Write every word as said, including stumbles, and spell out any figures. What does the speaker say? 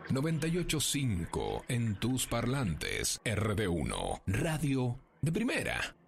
noventa y ocho punto cinco en tus parlantes. R D uno, radio de primera.